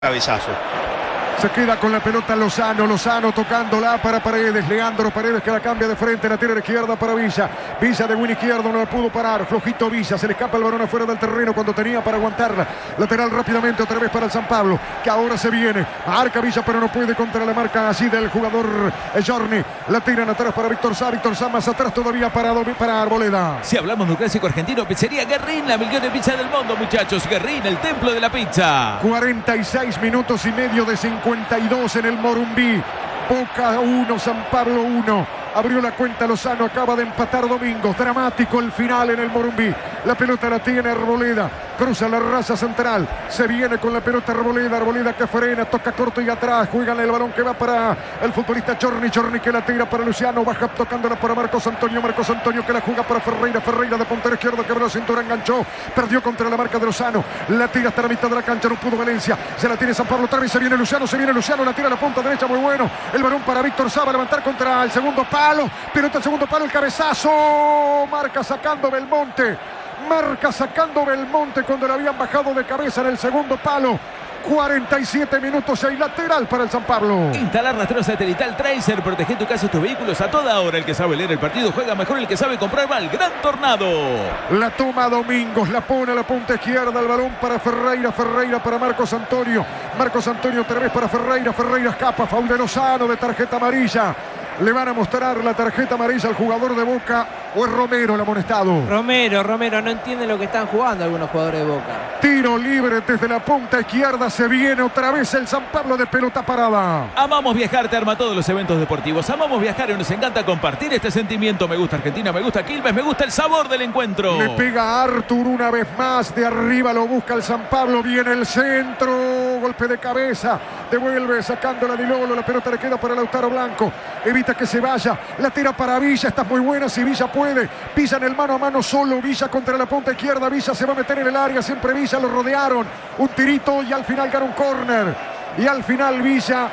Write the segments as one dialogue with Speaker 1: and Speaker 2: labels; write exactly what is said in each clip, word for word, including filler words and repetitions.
Speaker 1: Cabezazo.
Speaker 2: Se queda con la pelota Lozano, Lozano tocándola para Paredes, Leandro Paredes que la cambia de frente, la tira de izquierda para Villa, Villa de win izquierdo, no la pudo parar, flojito Villa, se le escapa el balón afuera del terreno cuando tenía para aguantarla, lateral rápidamente otra vez para el San Pablo, que ahora se viene, marca Villa pero no puede contra la marca así del jugador Giorni, la tiran atrás para Víctor Sá, Víctor Sá más atrás todavía para, para Arboleda.
Speaker 3: Si hablamos de un clásico argentino, pizzería Guerrín, la mejor de pizza del mundo, muchachos, Guerrín, el templo de la pizza.
Speaker 2: cuarenta y seis minutos y medio de cincuenta y dos en el Morumbí. Boca uno, San Pablo uno. Abrió la cuenta Lozano, acaba de empatar Domingos. Dramático el final en el Morumbí. La pelota la tiene Arboleda. Cruza la raza central. Se viene con la pelota Arboleda. Arboleda que frena, toca corto y atrás. Juegan el balón que va para el futbolista Giorni. Giorni que la tira para Luciano. Baja tocándola para Marcos Antonio. Marcos Antonio que la juega para Ferreira. Ferreira de puntero izquierdo que abrió la cintura, enganchó. Perdió contra la marca de Lozano. La tira hasta la mitad de la cancha. No pudo Valencia. Se la tiene San Pablo otra vez. Se viene Luciano. Se viene Luciano. La tira a la punta derecha. Muy bueno. El balón para Víctor Sá. Va a levantar contra el segundo palo. Pelota al segundo palo. El cabezazo. Marca sacando Belmonte. Marca sacando Belmonte cuando le habían bajado de cabeza en el segundo palo. cuarenta y siete minutos y lateral para el San Pablo.
Speaker 3: Instalar rastreo satelital Tracer, protege tu casa y tus vehículos a toda hora. El que sabe leer el partido juega mejor, el que sabe comprar va al Gran Tornado.
Speaker 2: La toma Domingos, la pone a la punta izquierda, el balón para Ferreira, Ferreira para Marcos Antonio. Marcos Antonio otra vez para Ferreira, Ferreira escapa, faul de Lozano de tarjeta amarilla. Le van a mostrar la tarjeta amarilla al jugador de Boca, o es Romero el amonestado.
Speaker 4: Romero, Romero, no entiende lo que están jugando algunos jugadores de Boca.
Speaker 2: Tiro libre desde la punta izquierda, se viene otra vez el San Pablo de pelota parada.
Speaker 3: Amamos viajar, te arma todos los eventos deportivos. Amamos viajar y nos encanta compartir este sentimiento. Me gusta Argentina, me gusta Quilmes, me gusta el sabor del encuentro.
Speaker 2: Le pega Artur una vez más, de arriba lo busca el San Pablo, viene el centro, golpe de cabeza, devuelve sacándola de Lolo, la pelota le queda para Lautaro Blanco, evita que se vaya, la tira para Villa, está muy buena si Villa puede, Villa en el mano a mano solo, Villa contra la punta izquierda, Villa se va a meter en el área, siempre Villa, lo rodearon, un tirito y al final gana un córner, y al final Villa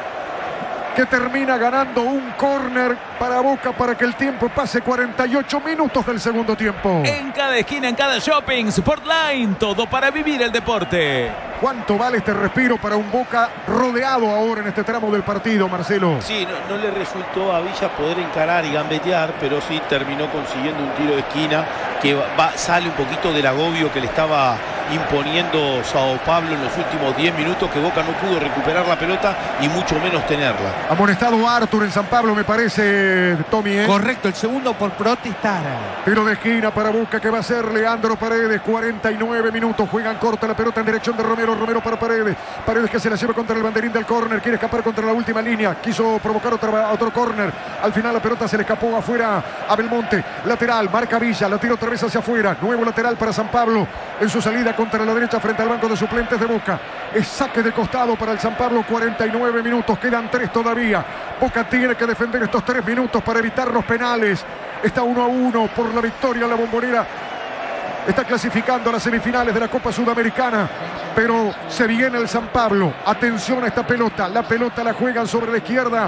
Speaker 2: que termina ganando un córner para Boca para que el tiempo pase cuarenta y ocho minutos del segundo tiempo.
Speaker 3: En cada esquina, en cada shopping, Sportline, todo para vivir el deporte.
Speaker 2: ¿Cuánto vale este respiro para un Boca rodeado ahora en este tramo del partido, Marcelo?
Speaker 1: Sí, no, no le resultó a Villa poder encarar y gambetear, pero sí terminó consiguiendo un tiro de esquina que va, sale un poquito del agobio que le estaba imponiendo Sao Pablo en los últimos diez minutos, que Boca no pudo recuperar la pelota y mucho menos tenerla.
Speaker 2: Amonestado Artur en San Pablo, me parece, Tommy, ¿eh?
Speaker 5: Correcto, el segundo por protestar.
Speaker 2: Tiro de esquina para Boca que va a ser Leandro Paredes, cuarenta y nueve minutos, juegan corta la pelota en dirección de Romero, Romero para Paredes, Paredes que se la lleva contra el banderín del córner, quiere escapar contra la última línea, quiso provocar otra, otro córner, al final la pelota se le escapó afuera a Belmonte, lateral, marca Villa, la tira otra vez hacia afuera, nuevo lateral para San Pablo, en su salida contra la derecha frente al banco de suplentes de Boca, es saque de costado para el San Pablo, cuarenta y nueve minutos, quedan tres todavía, Boca tiene que defender estos tres minutos para evitar los penales, está uno a uno por la victoria, la Bombonera está clasificando a las semifinales de la Copa Sudamericana, pero se viene el San Pablo, atención a esta pelota, la pelota la juegan sobre la izquierda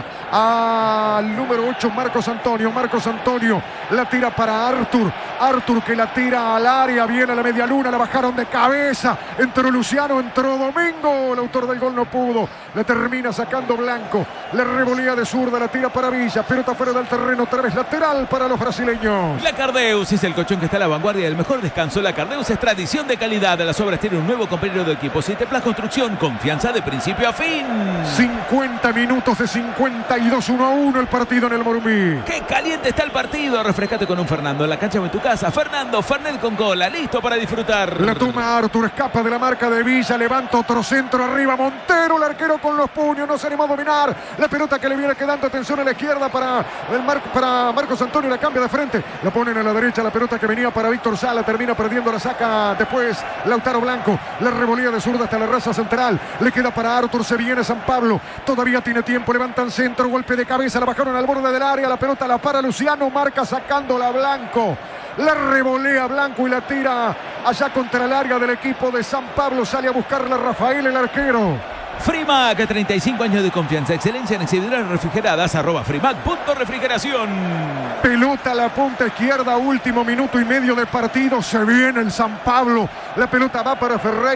Speaker 2: al número ocho Marcos Antonio, Marcos Antonio la tira para Artur, Artur que la tira al área, viene a la media luna, la bajaron de cabeza, entró Luciano, entró Domingo, el autor del gol no pudo, la termina sacando Blanco, la revolea de zurda, la tira para Villa, pelota fuera del terreno, otra vez lateral para los brasileños.
Speaker 3: La Cardeus es el colchón que está a la vanguardia del mejor descanso. La Cardeus es tradición de calidad. Las obras tienen un nuevo compañero de equipo. Citeplas Construcción, confianza de principio a fin.
Speaker 2: cincuenta minutos de cincuenta y dos, uno a uno el partido en el Morumbí.
Speaker 3: ¡Qué caliente está el partido! Refrescate con un Fernando en la cancha o en tu casa. Fernando, Fernet con cola, listo para disfrutar.
Speaker 2: La toma Artur, escapa de la marca de Villa, levanta otro centro arriba, Montero, el arquero con los puños, no se animó a dominar. La pelota que le viene quedando, atención a la izquierda para, el Mar para Marcos Antonio, la cambia de frente, la ponen a la derecha, la pelota que venía para Víctor Sá, la termina perdiendo, la saca después Lautaro Blanco, la revolía de zurda hasta la raza central, le queda para Artur, se viene San Pablo, todavía tiene tiempo, levantan centro, golpe de cabeza, la bajaron al borde del área, la pelota la para Luciano, marca sacándola Blanco, la revolea Blanco y la tira allá contra el área del equipo de San Pablo, sale a buscarla Rafael, el arquero.
Speaker 3: Frimac, treinta y cinco años de confianza, excelencia en exhibidoras refrigeradas, arroba Frimac punto refrigeración.
Speaker 2: Pelota a la punta izquierda, último minuto y medio de partido, se viene el San Pablo, la pelota va para Ferreira,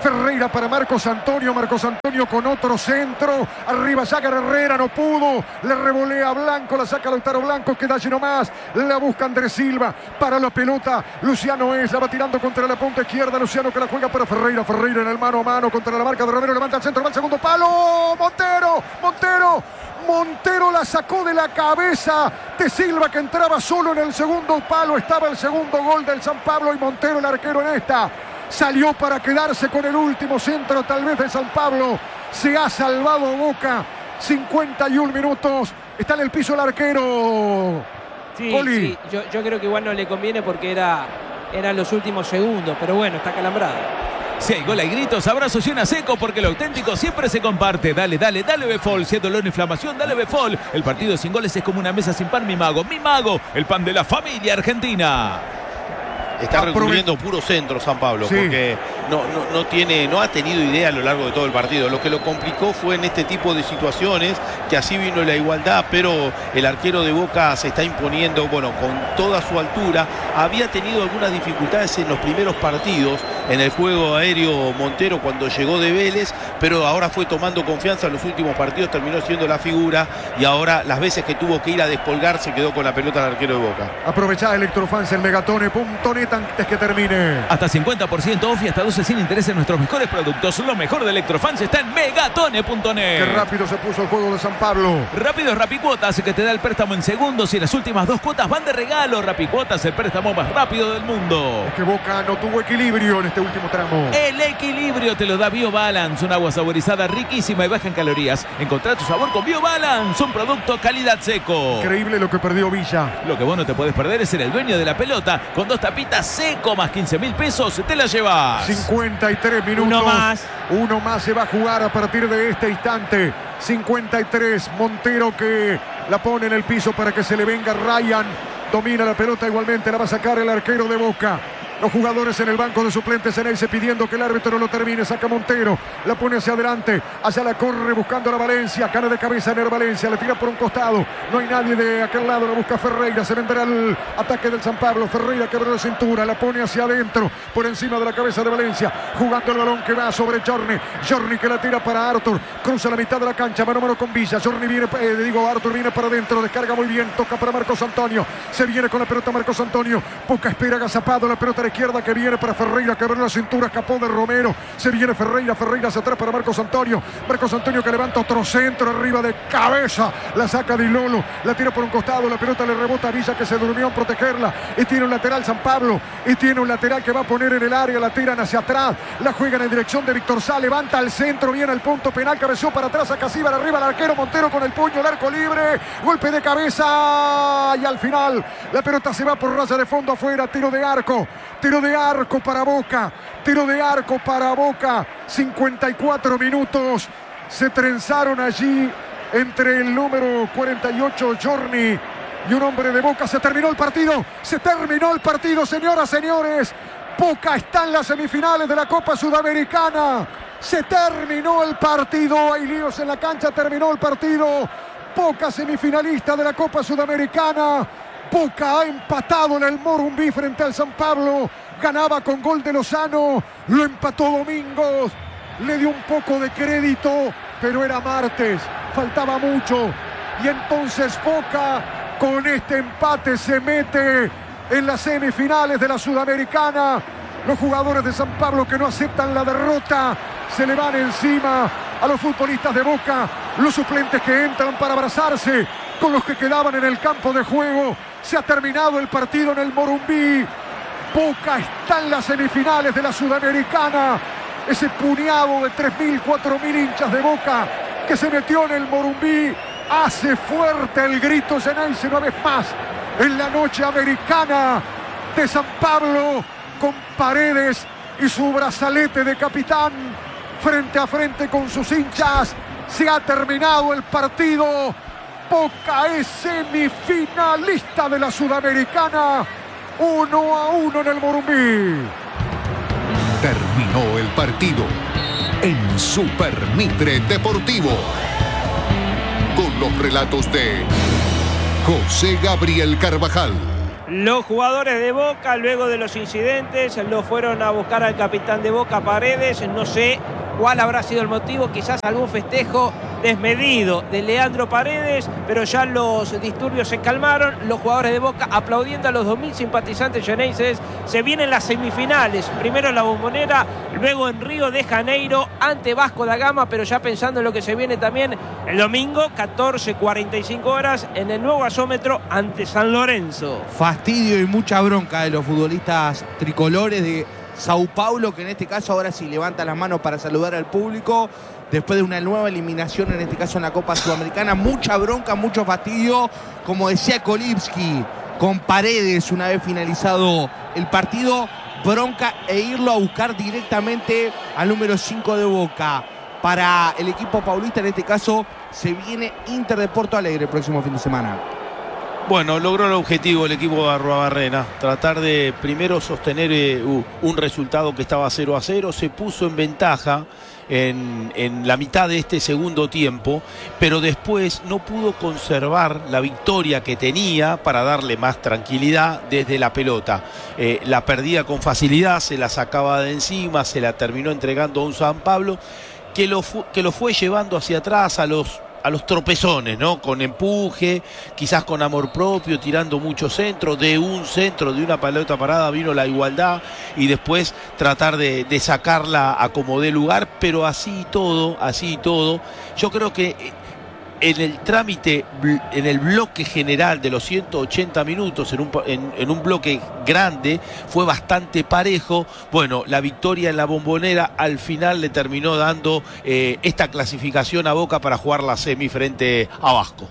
Speaker 2: Ferreira para Marcos Antonio. Marcos Antonio con otro centro. Arriba Jagger Herrera, no pudo. Le revolea a Blanco, la saca Lautaro Blanco. Queda allí nomás. La busca Andrés Silva. Para la pelota. Luciano es. La va tirando contra la punta izquierda. Luciano que la juega para Ferreira. Ferreira en el mano a mano contra la marca de Romero. Levanta el centro. Va al segundo palo. Montero. Montero. Montero la sacó de la cabeza de Silva, que entraba solo en el segundo palo. Estaba el segundo gol del San Pablo y Montero, el arquero, en esta salió para quedarse con el último centro tal vez de San Pablo. Se ha salvado Boca. cincuenta y un minutos. Está en el piso el arquero.
Speaker 4: Sí, sí. Yo, yo creo que igual no le conviene porque era, eran los últimos segundos. Pero bueno, está calambrado.
Speaker 3: Si hay gol, hay gritos, abrazos y una seco, porque lo auténtico siempre se comparte. Dale, dale, dale Befol. Si es dolor o inflamación, dale Befol. El partido sin goles es como una mesa sin pan, mi mago. Mi mago, el pan de la familia argentina.
Speaker 1: Está recurriendo puro centro San Pablo, sí. Porque no, no, no, tiene, no ha tenido idea a lo largo de todo el partido. Lo que lo complicó fue en este tipo de situaciones, que así vino la igualdad, pero el arquero de Boca se está imponiendo, bueno, con toda su altura. Había tenido algunas dificultades en los primeros partidos, en el juego aéreo Montero cuando llegó de Vélez, pero ahora fue tomando confianza en los últimos partidos, terminó siendo la figura y ahora las veces que tuvo que ir a descolgar se quedó con la pelota al arquero de Boca.
Speaker 2: Aprovechá Electrofans en megatone punto net antes que termine.
Speaker 3: Hasta cincuenta por ciento off y hasta doce sin interés en nuestros mejores productos. Lo mejor de Electrofans está en megatone punto net.
Speaker 2: Qué rápido se puso el juego de San Pablo.
Speaker 3: Rápido es Rapicuotas, que te da el préstamo en segundos y las últimas dos cuotas van de regalo. Rapicuotas, el préstamo más rápido del mundo.
Speaker 2: Es que Boca no tuvo equilibrio en este último tramo.
Speaker 3: El equilibrio te lo da BioBalance, un agua saborizada riquísima y baja en calorías. Encontrá tu sabor con BioBalance, un producto calidad seco.
Speaker 2: Increíble lo que perdió Villa.
Speaker 3: Lo que vos no te podés perder es ser el dueño de la pelota. Con dos tapitas seco más quince mil pesos, te la llevas.
Speaker 2: cincuenta y tres minutos.
Speaker 4: Uno más.
Speaker 2: Uno más se va a jugar a partir de este instante. cincuenta y tres. Montero que la pone en el piso para que se le venga Ryan. Domina la pelota igualmente, la va a sacar el arquero de Boca. Los jugadores en el banco de suplentes en ese pidiendo que el árbitro lo termine. Saca Montero, la pone hacia adelante, allá la corre buscando a la Valencia, cara de cabeza en el Valencia, la tira por un costado, no hay nadie de aquel lado, la busca Ferreira, se vendrá el ataque del San Pablo. Ferreira quebró la cintura, la pone hacia adentro, por encima de la cabeza de Valencia, jugando el balón que va sobre Jorni, Jorni que la tira para Arthur, cruza la mitad de la cancha, mano a mano con Villa, Jorni viene, eh, digo Arthur viene para adentro, descarga muy bien, toca para Marcos Antonio, se viene con la pelota Marcos Antonio, Boca espera agazapado, la pelota de izquierda que viene para Ferreira, que abre la cintura, escapó de Romero, se viene Ferreira, Ferreira hacia atrás para Marcos Antonio, Marcos Antonio que levanta otro centro arriba de cabeza, la saca Di Lolo, la tira por un costado, la pelota le rebota a Villa que se durmió en protegerla, y tiene un lateral San Pablo, y tiene un lateral que va a poner en el área, la tiran hacia atrás, la juegan en dirección de Víctor Sá, levanta al centro, viene al punto penal, cabeció para atrás a Casíbar, arriba el arquero Montero con el puño, el arco libre, golpe de cabeza, y al final la pelota se va por raya de fondo afuera, tiro de arco, tiro de arco para Boca, tiro de arco para Boca, cincuenta y cuatro minutos, se trenzaron allí entre el número cuarenta y ocho Jorni y un hombre de Boca. Se terminó el partido, se terminó el partido, señoras, señores. Boca está en las semifinales de la Copa Sudamericana. Se terminó el partido, hay líos en la cancha, terminó el partido. Boca semifinalista de la Copa Sudamericana. Boca ha empatado en el Morumbi frente al San Pablo. Ganaba con gol de Lozano, lo empató Domingos. Le dio un poco de crédito, pero era martes, faltaba mucho. Y entonces Boca con este empate se mete en las semifinales de la Sudamericana. Los jugadores de San Pablo que no aceptan la derrota se le van encima a los futbolistas de Boca. Los suplentes que entran para abrazarse con los que quedaban en el campo de juego. Se ha terminado el partido en el Morumbi. Boca está en las semifinales de la Sudamericana. Ese puñado de tres mil, cuatro mil hinchas de Boca que se metió en el Morumbi hace fuerte el grito Ceneice una vez más en la noche americana de San Pablo, con Paredes y su brazalete de capitán frente a frente con sus hinchas. Se ha terminado el partido. Boca es semifinalista de la Sudamericana. Uno a uno en el Morumbi.
Speaker 6: Terminó el partido en Super Mitre Deportivo, con los relatos de José Gabriel Carvajal,
Speaker 4: Los jugadores de Boca, luego de los incidentes, lo fueron a buscar al capitán de Boca, Paredes. No sé cuál habrá sido el motivo, quizás algún festejo desmedido de Leandro Paredes, pero ya los disturbios se calmaron. Los jugadores de Boca aplaudiendo a los dos mil simpatizantes xeneises. Se vienen las semifinales, primero en la Bombonera, luego en Río de Janeiro ante Vasco da Gama, pero ya pensando en lo que se viene también el domingo, catorce cuarenta y cinco horas, en el nuevo gasómetro ante San Lorenzo.
Speaker 5: Fastidio y mucha bronca de los futbolistas tricolores de Sao Paulo, que en este caso ahora sí levanta las manos para saludar al público después de una nueva eliminación, en este caso en la Copa Sudamericana. Mucha bronca, mucho fastidio, como decía Kolibski, con Paredes una vez finalizado el partido. Bronca e irlo a buscar directamente al número cinco de Boca. Para el equipo paulista, en este caso, se viene Inter de Porto Alegre el próximo fin de semana.
Speaker 1: Bueno, logró el objetivo el equipo de Arruabarrena, tratar de primero sostener eh, uh, un resultado que estaba cero a cero, se puso en ventaja en, en la mitad de este segundo tiempo, pero después no pudo conservar la victoria que tenía para darle más tranquilidad desde la pelota. Eh, la perdía con facilidad, se la sacaba de encima, se la terminó entregando a un San Pablo que lo, fu que lo fue llevando hacia atrás a los... a los tropezones, ¿no? Con empuje, quizás con amor propio, tirando mucho centro, de un centro, de una pelota parada vino la igualdad y después tratar de, de sacarla a como dé lugar, pero así y todo, así y todo, yo creo que en el trámite, en el bloque general de los ciento ochenta minutos, en un, en, en un bloque grande, fue bastante parejo. Bueno, la victoria en la Bombonera al final le terminó dando eh, esta clasificación a Boca para jugar la semi frente a Vasco.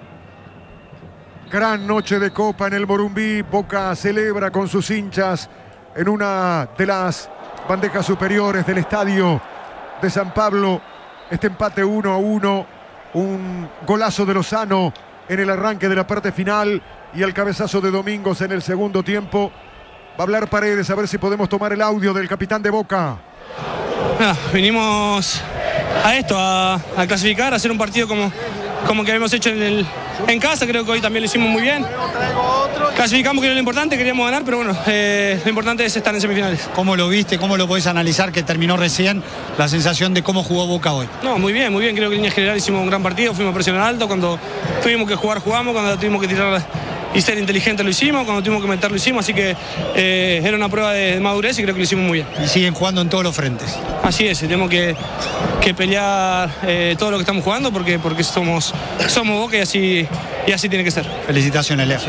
Speaker 2: Gran noche de Copa en el Morumbí. Boca celebra con sus hinchas en una de las bandejas superiores del estadio de San Pablo. Este empate uno a uno. Un golazo de Lozano en el arranque de la parte final y el cabezazo de Domingos en el segundo tiempo. Va a hablar Paredes, a ver si podemos tomar el audio del capitán de Boca.
Speaker 7: Ah, vinimos a esto, a, a clasificar, a hacer un partido como, como que habíamos hecho en, el, en casa. Creo que hoy también lo hicimos muy bien. Clasificamos, que era lo importante, queríamos ganar, pero bueno, eh, lo importante es estar en semifinales.
Speaker 8: ¿Cómo lo viste? ¿Cómo lo podés analizar que terminó recién? La sensación de cómo jugó Boca hoy.
Speaker 7: No, muy bien, muy bien. Creo que en línea general hicimos un gran partido, fuimos a presionar alto. Cuando tuvimos que jugar, jugamos. Cuando tuvimos que tirar y ser inteligentes, lo hicimos. Cuando tuvimos que meter, lo hicimos. Así que eh, era una prueba de madurez y creo que lo hicimos muy bien.
Speaker 8: Y siguen jugando en todos los frentes.
Speaker 7: Así es, tenemos que, que pelear eh, todo lo que estamos jugando porque, porque somos, somos Boca y así, y así tiene que ser.
Speaker 8: Felicitaciones, Leo.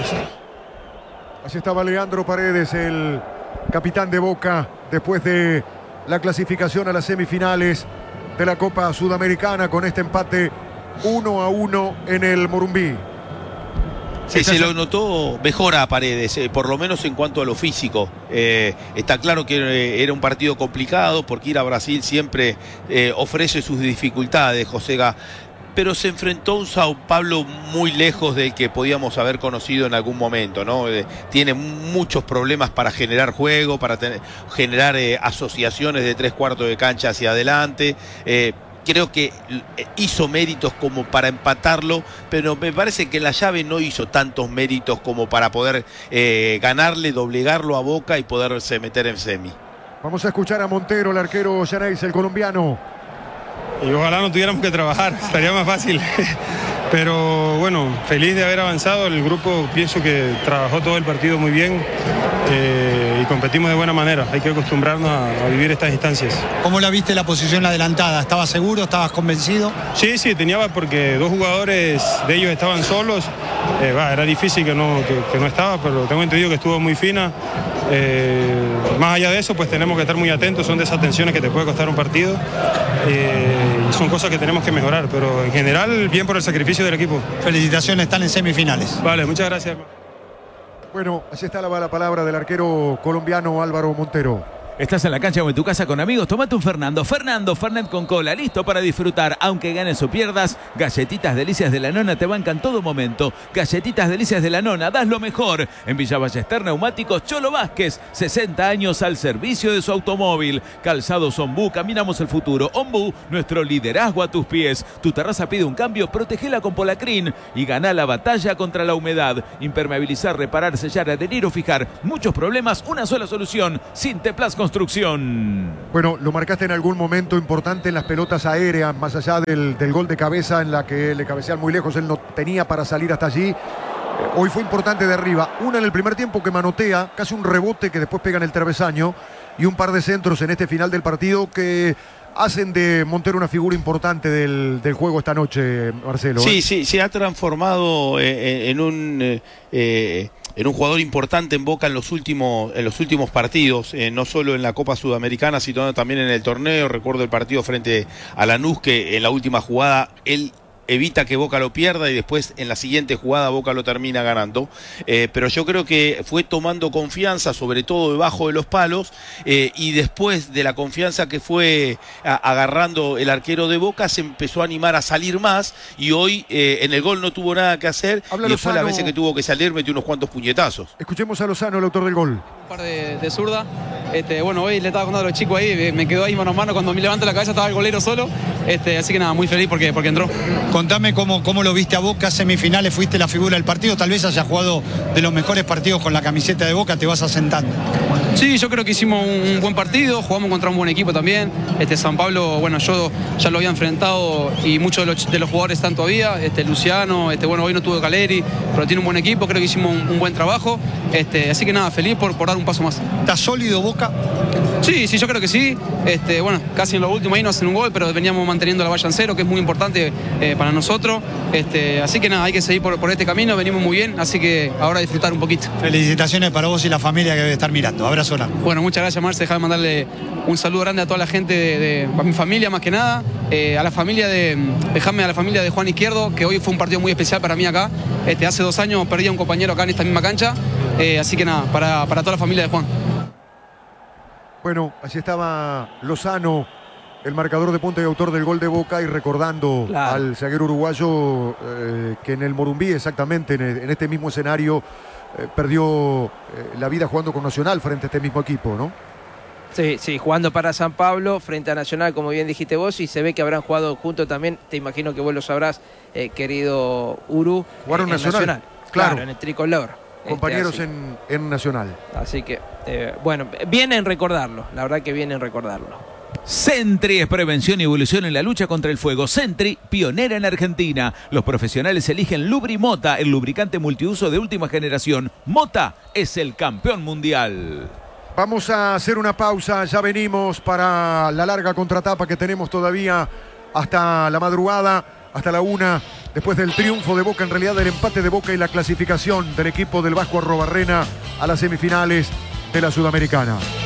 Speaker 2: Así estaba Leandro Paredes, el capitán de Boca, después de la clasificación a las semifinales de la Copa Sudamericana con este empate uno a uno en el Morumbí.
Speaker 1: Sí, se lo notó mejor a Paredes, eh, por lo menos en cuanto a lo físico. Eh, está claro que eh, era un partido complicado porque ir a Brasil siempre eh, ofrece sus dificultades, Josega. Pero se enfrentó a un Sao Paulo muy lejos del que podíamos haber conocido en algún momento, ¿no? Eh, tiene muchos problemas para generar juego, para tener, generar eh, asociaciones de tres cuartos de cancha hacia adelante. Eh, creo que hizo méritos como para empatarlo, pero me parece que la llave no hizo tantos méritos como para poder eh, ganarle, doblegarlo a Boca y poderse meter en semi.
Speaker 2: Vamos a escuchar a Montero, el arquero Xeneize, el colombiano.
Speaker 9: Y ojalá no tuviéramos que trabajar, estaría más fácil. Pero bueno, feliz de haber avanzado. El grupo pienso que trabajó todo el partido muy bien eh, y competimos de buena manera. Hay que acostumbrarnos a, a vivir estas instancias.
Speaker 8: ¿Cómo la viste la posición adelantada? ¿Estabas seguro? ¿Estabas convencido?
Speaker 9: Sí, sí, tenía porque dos jugadores de ellos estaban solos. Eh, bah, era difícil que no, que, que no estaba, pero tengo entendido que estuvo muy fina. Eh, más allá de eso, pues tenemos que estar muy atentos. Son de esas tensiones que te puede costar un partido. Eh, y son cosas que tenemos que mejorar, pero en general bien por el sacrificio del equipo.
Speaker 8: Felicitaciones, están en semifinales.
Speaker 9: Vale, muchas gracias.
Speaker 2: Bueno, así está la, la palabra del arquero colombiano Álvaro Montero.
Speaker 3: Estás en la cancha o en tu casa con amigos, tomate un Fernando. Fernando, Fernet con cola, listo para disfrutar. Aunque ganes o pierdas, Galletitas Delicias de la Nona te bancan todo momento. Galletitas Delicias de la Nona, das lo mejor. En Villa Ballester, Neumáticos Cholo Vázquez, sesenta años al servicio de su automóvil. Calzados Ombú, caminamos el futuro. Ombú, nuestro liderazgo a tus pies. Tu terraza pide un cambio, protegela con Polacrin y ganá la batalla contra la humedad. Impermeabilizar, reparar, sellar, adherir o fijar. Muchos problemas, una sola solución. Sinteplas Construcción.
Speaker 2: Bueno, lo marcaste en algún momento importante en las pelotas aéreas, más allá del, del gol de cabeza en la que le cabecean muy lejos, él no tenía para salir hasta allí. Eh, hoy fue importante de arriba. Una en el primer tiempo que manotea, casi un rebote que después pega en el travesaño, y un par de centros en este final del partido que hacen de Montero una figura importante del, del juego esta noche, Marcelo.
Speaker 1: Sí,
Speaker 2: ¿eh?
Speaker 1: sí, se ha transformado eh, en un... Eh, eh, en un jugador importante en Boca en los últimos, en los últimos partidos, eh, no solo en la Copa Sudamericana, sino también en el torneo. Recuerdo el partido frente a Lanús, que en la última jugada él evita que Boca lo pierda y después en la siguiente jugada Boca lo termina ganando. Eh, pero yo creo que fue tomando confianza, sobre todo debajo de los palos, eh, y después de la confianza que fue a, agarrando el arquero de Boca, se empezó a animar a salir más, y hoy eh, en el gol no tuvo nada que hacer.
Speaker 2: Habla
Speaker 1: y después
Speaker 2: Lozano.
Speaker 1: las veces que tuvo que salir metió unos cuantos puñetazos.
Speaker 2: Escuchemos a Lozano, el autor del gol.
Speaker 10: Un par de, de zurda. Este, bueno, hoy le estaba contando a los chicos ahí, me quedó ahí mano a mano, cuando me levanto la cabeza estaba el golero solo. Este, así que nada, muy feliz porque, porque entró.
Speaker 8: Contame cómo, cómo lo viste a Boca, semifinales, fuiste la figura del partido, tal vez hayas jugado de los mejores partidos con la camiseta de Boca, te vas asentando.
Speaker 10: Sí, yo creo que hicimos un buen partido, jugamos contra un buen equipo también. Este, San Pablo, bueno, yo ya lo había enfrentado y muchos de los, de los jugadores están todavía. Este, Luciano, este, bueno, hoy no tuvo Caleri, pero tiene un buen equipo, creo que hicimos un, un buen trabajo. Este, así que nada, feliz por, por dar un paso más.
Speaker 8: ¿Está sólido Boca?
Speaker 10: Sí, sí, yo creo que sí. Este, bueno, casi en lo último ahí no hacen un gol, pero veníamos manteniendo la valla en cero, que es muy importante eh, para nosotros. Este, así que nada, hay que seguir por, por este camino, venimos muy bien, así que ahora disfrutar un poquito.
Speaker 8: Felicitaciones para vos y la familia que debe estar mirando. Abrazo grande.
Speaker 10: Bueno, muchas gracias, Marce. Déjame mandarle un saludo grande a toda la gente, de, de a mi familia más que nada, eh, a la familia de, dejame a la familia de Juan Izquierdo, que hoy fue un partido muy especial para mí acá. Este, hace dos años perdí a un compañero acá en esta misma cancha, eh, así que nada, para, para toda la familia de Juan.
Speaker 2: Bueno, así estaba Lozano, el marcador de punta y autor del gol de Boca, y recordando claro. al zaguero uruguayo eh, que en el Morumbí, exactamente, en, el, en este mismo escenario, eh, perdió eh, la vida jugando con Nacional frente a este mismo equipo, ¿no?
Speaker 4: Sí, sí, jugando para San Pablo frente a Nacional, como bien dijiste vos, y se ve que habrán jugado juntos también. Te imagino que vos lo sabrás, eh, querido Uru.
Speaker 2: Jugaron
Speaker 4: eh,
Speaker 2: Nacional,
Speaker 4: Nacional,
Speaker 2: claro,
Speaker 4: claro, en el tricolor.
Speaker 2: Compañeros
Speaker 4: este,
Speaker 2: en, en Nacional.
Speaker 4: Así que, eh, bueno, viene en recordarlo, la verdad que viene en recordarlo.
Speaker 3: Sentry es prevención y evolución en la lucha contra el fuego. Sentry, pionera en Argentina. Los profesionales eligen Lubrimota, el lubricante multiuso de última generación. Mota es el campeón mundial.
Speaker 2: Vamos a hacer una pausa, ya venimos para la larga contratapa que tenemos todavía hasta la madrugada, hasta la una, después del triunfo de Boca, en realidad del empate de Boca y la clasificación del equipo del Vasco Arrobarrena a las semifinales de la Sudamericana.